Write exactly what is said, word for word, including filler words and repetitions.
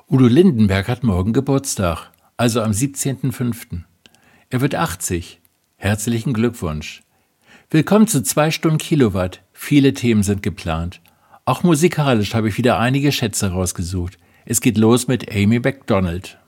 Udo Lindenberg hat morgen Geburtstag, also am siebzehnten fünften Er wird achtzig. Herzlichen Glückwunsch. Willkommen zu zwei Stunden Kilowatt. Viele Themen sind geplant. Auch musikalisch habe ich wieder einige Schätze rausgesucht. Es geht los mit Amy Macdonald.